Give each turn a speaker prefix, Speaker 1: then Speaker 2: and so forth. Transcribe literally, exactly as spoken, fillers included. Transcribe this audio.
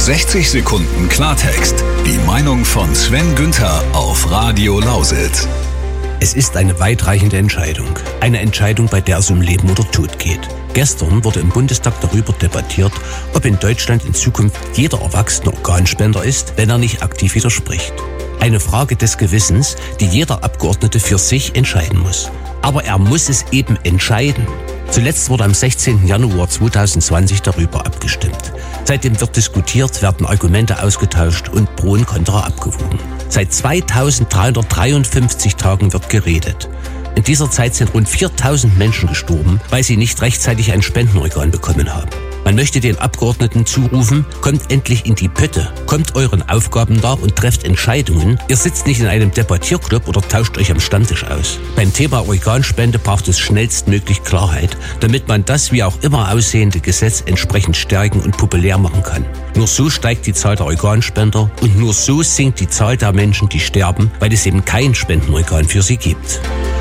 Speaker 1: sechzig Sekunden Klartext. Die Meinung von Sven Günther auf Radio Lausitz.
Speaker 2: Es ist eine weitreichende Entscheidung. Eine Entscheidung, bei der es um Leben oder Tod geht. Gestern wurde im Bundestag darüber debattiert, ob in Deutschland in Zukunft jeder Erwachsene Organspender ist, wenn er nicht aktiv widerspricht. Eine Frage des Gewissens, die jeder Abgeordnete für sich entscheiden muss. Aber er muss es eben entscheiden. Zuletzt wurde am sechzehnten Januar zweitausendzwanzig darüber abgestimmt. Seitdem wird diskutiert, werden Argumente ausgetauscht und Pro und Contra abgewogen. Seit zweitausenddreihundertdreiundfünfzig Tagen wird geredet. In dieser Zeit sind rund viertausend Menschen gestorben, weil sie nicht rechtzeitig ein Spendenorgan bekommen haben. Man möchte den Abgeordneten zurufen, kommt endlich in die Pötte, kommt euren Aufgaben nach und trefft Entscheidungen. Ihr sitzt nicht in einem Debattierclub oder tauscht euch am Stammtisch aus. Beim Thema Organspende braucht es schnellstmöglich Klarheit, damit man das wie auch immer aussehende Gesetz entsprechend stärken und populär machen kann. Nur so steigt die Zahl der Organspender und nur so sinkt die Zahl der Menschen, die sterben, weil es eben kein Spendenorgan für sie gibt.